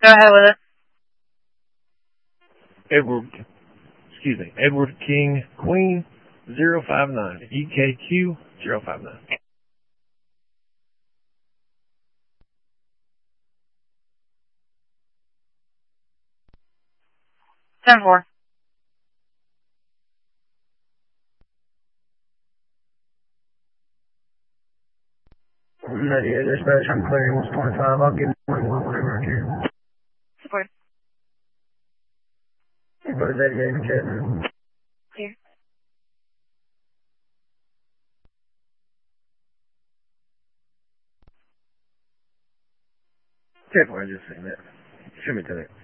Go ahead with it. Edward King Queen 059, EKQ 059. 10-4. Yeah, dispatch, I'm clearing 125. I'll get 21 whenever I can. Support. What is that game, Kevin? Clear. Careful, I just saying that. Show me to that.